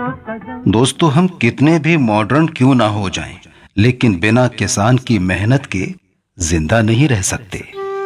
दोस्तों, हम कितने भी मॉडर्न क्यों ना हो जाएं, लेकिन बिना किसान की मेहनत के जिंदा नहीं रह सकते।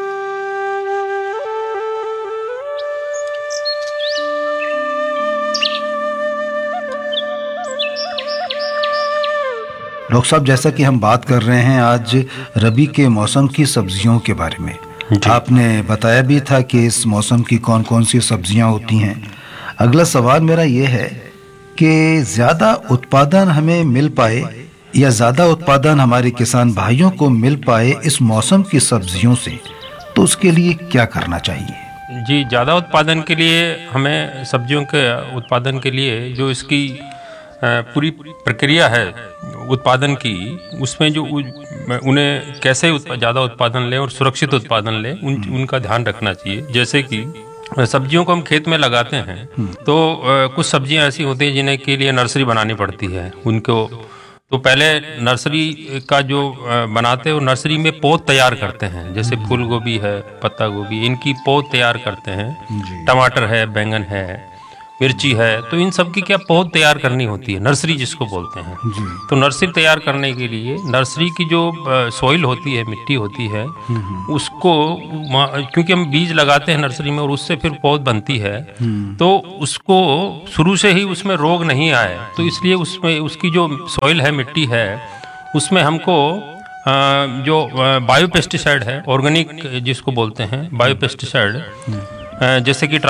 डॉक्टर साहब, जैसा कि हम बात कर रहे हैं आज रबी के मौसम की सब्जियों के बारे में, आपने बताया भी था कि इस मौसम की कौन कौन सी सब्जियां होती हैं। अगला सवाल मेरा ये है कि ज़्यादा उत्पादन हमें मिल पाए या ज़्यादा उत्पादन हमारे किसान भाइयों को मिल पाए इस मौसम की सब्जियों से, तो उसके लिए क्या करना चाहिए? जी, ज़्यादा उत्पादन के लिए हमें सब्जियों के उत्पादन के लिए जो इसकी पूरी प्रक्रिया है उत्पादन की, उसमें जो उन्हें कैसे ज़्यादा उत्पादन लें और सुरक्षित उत्पादन लें उनका ध्यान रखना चाहिए। जैसे कि सब्जियों को हम खेत में लगाते हैं तो कुछ सब्जियां ऐसी होती हैं जिन्हें के लिए नर्सरी बनानी पड़ती है उनको। तो पहले नर्सरी का जो बनाते हैं वो नर्सरी में पौध तैयार करते हैं, जैसे फूल गोभी है, पत्ता गोभी, इनकी पौध तैयार करते हैं। टमाटर है, बैंगन है, मिर्ची है, तो इन सब की क्या पौध तैयार करनी होती है, नर्सरी जिसको बोलते हैं। तो नर्सरी तैयार करने के लिए नर्सरी की जो सॉइल होती है, मिट्टी होती है, उसको क्योंकि हम बीज लगाते हैं नर्सरी में और उससे फिर पौध बनती है, तो उसको शुरू से ही उसमें रोग नहीं आए, तो इसलिए उसमें उसकी जो सॉइल है, मिट्टी है, उसमें हमको जो बायोपेस्टिसाइड है, ऑर्गेनिक जिसको बोलते हैं बायोपेस्टिसाइड, जैसे कि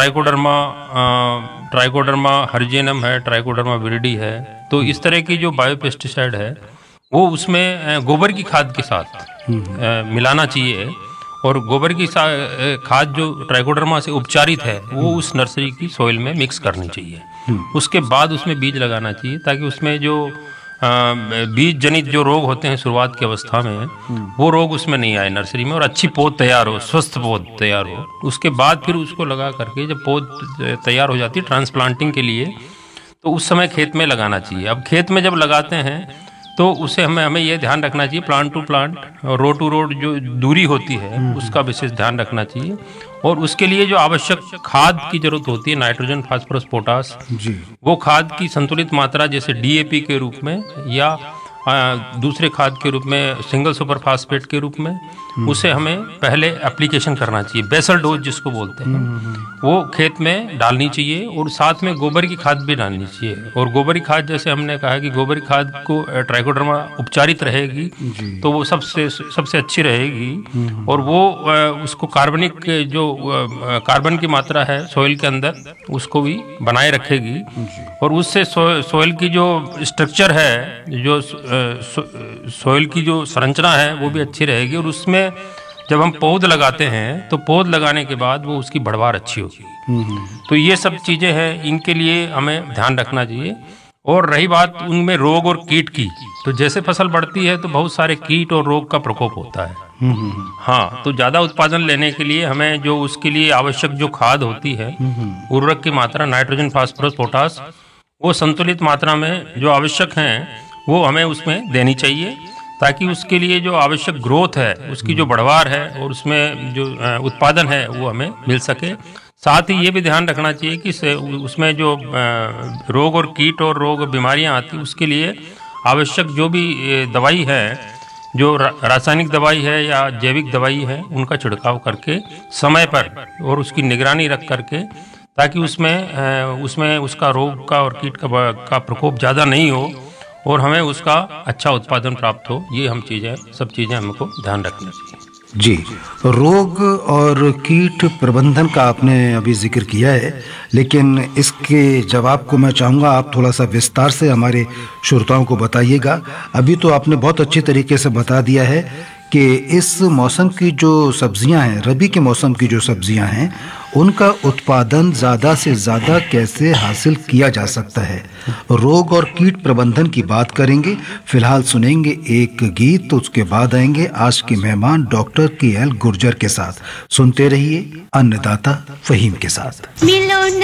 ट्राइकोडर्मा हर्जेनम है, ट्राइकोडर्मा विरिडी है, तो इस तरह की जो बायोपेस्टिसाइड है वो उसमें गोबर की खाद के साथ मिलाना चाहिए। और गोबर की खाद जो ट्राइकोडर्मा से उपचारित है वो उस नर्सरी की सॉइल में मिक्स करनी चाहिए। उसके बाद उसमें बीज लगाना चाहिए ताकि उसमें जो बीज जनित जो रोग होते हैं शुरुआत की अवस्था में, वो रोग उसमें नहीं आए नर्सरी में, और अच्छी पौध तैयार हो, स्वस्थ पौध तैयार हो। उसके बाद फिर उसको लगा करके जब पौध तैयार हो जाती है ट्रांसप्लांटिंग के लिए, तो उस समय खेत में लगाना चाहिए। अब खेत में जब लगाते हैं तो उसे हमें ये ध्यान रखना चाहिए, प्लांट टू प्लांट और रोड टू रोड जो दूरी होती है उसका विशेष ध्यान रखना चाहिए। और उसके लिए जो आवश्यक खाद की जरूरत होती है, नाइट्रोजन, फास्फोरस, पोटास, वो खाद की संतुलित मात्रा जैसे डीएपी के रूप में या दूसरे खाद के रूप में सिंगल सुपर फास्फेट के रूप में, उसे हमें पहले एप्लीकेशन करना चाहिए, बेसल डोज जिसको बोलते हैं, वो खेत में डालनी चाहिए। और साथ में गोबर की खाद भी डालनी चाहिए। और गोबर की खाद, जैसे हमने कहा कि गोबर की खाद को ट्राइकोडर्मा उपचारित रहेगी तो वो सबसे अच्छी रहेगी। और वो उसको कार्बनिक जो कार्बन की मात्रा है सॉइल के अंदर उसको भी बनाए रखेगी। और उससे सॉइल की जो स्ट्रक्चर है, जो सॉइल की जो संरचना है वो भी अच्छी रहेगी। और उसमें जब हम पौध लगाते हैं तो पौध लगाने के बाद वो उसकी बढ़वार अच्छी होगी। तो ये सब चीजें हैं, इनके लिए हमें ध्यान रखना चाहिए। और रही बात उनमें रोग और कीट की, तो जैसे फसल बढ़ती है तो बहुत सारे कीट और रोग का प्रकोप होता है। हाँ, तो ज्यादा उत्पादन लेने के लिए हमें जो उसके लिए आवश्यक जो खाद होती है, उर्वरक की मात्रा, नाइट्रोजन, फास्फोरस, पोटास, वो संतुलित मात्रा में जो आवश्यक हैं वो हमें उसमें देनी चाहिए, ताकि उसके लिए जो आवश्यक ग्रोथ है, उसकी जो बढ़वार है और उसमें जो उत्पादन है वो हमें मिल सके। साथ ही ये भी ध्यान रखना चाहिए कि उसमें जो रोग और कीट और रोग बीमारियां आती, उसके लिए आवश्यक जो भी दवाई है, जो रासायनिक दवाई है या जैविक दवाई है, उनका छिड़काव करके समय पर और उसकी निगरानी रख करके, ताकि उसमें उसका रोग का और कीट का प्रकोप ज़्यादा नहीं हो और हमें उसका अच्छा उत्पादन प्राप्त हो। ये सब चीज़ें हमको ध्यान रखनी चाहिए। जी, रोग और कीट प्रबंधन का आपने अभी जिक्र किया है, लेकिन इसके जवाब को मैं चाहूँगा आप थोड़ा सा विस्तार से हमारे श्रोताओं को बताइएगा। अभी तो आपने बहुत अच्छी तरीके से बता दिया है कि इस मौसम की जो सब्जियां हैं, रबी के मौसम की जो सब्जियां हैं, उनका उत्पादन ज़्यादा से ज़्यादा कैसे हासिल किया जा सकता है। रोग और कीट प्रबंधन की बात करेंगे। फिलहाल सुनेंगे एक गीत, तो उसके बाद आएंगे आज के मेहमान डॉक्टर KL गुर्जर के साथ। सुनते रहिए अन्नदाता फहीम के साथ।